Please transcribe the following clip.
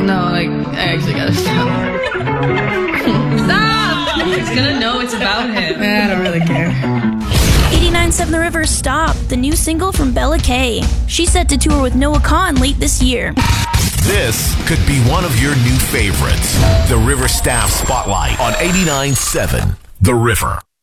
No, I actually gotta stop. Stop! He's gonna know it's about him. I don't really care. 89.7 The River Stop, the new single from Bella K. She's set to tour with Noah Kahan late this year. This could be one of your new favorites. The River Staff Spotlight on 89.7 The River.